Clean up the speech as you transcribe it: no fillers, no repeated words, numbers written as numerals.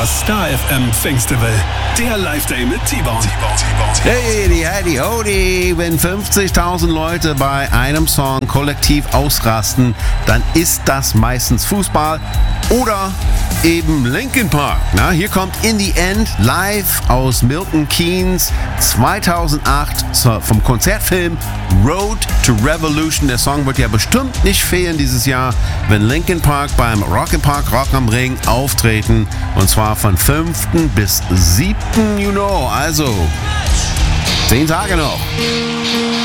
Das Star FM Festival, der Live-Day mit T-Bone. Hey, howdy. Wenn 50.000 Leute bei einem Song kollektiv ausrasten, dann ist das meistens Fußball oder eben Linkin Park. Na, hier kommt In the End live aus Milton Keynes 2008 vom Konzertfilm Road to Revolution. Der Song wird ja bestimmt nicht fehlen dieses Jahr, wenn Linkin Park beim Rock im Park Rock am Ring auftreten. Und zwar von 5. bis 7. Juni. Also 10 Tage noch.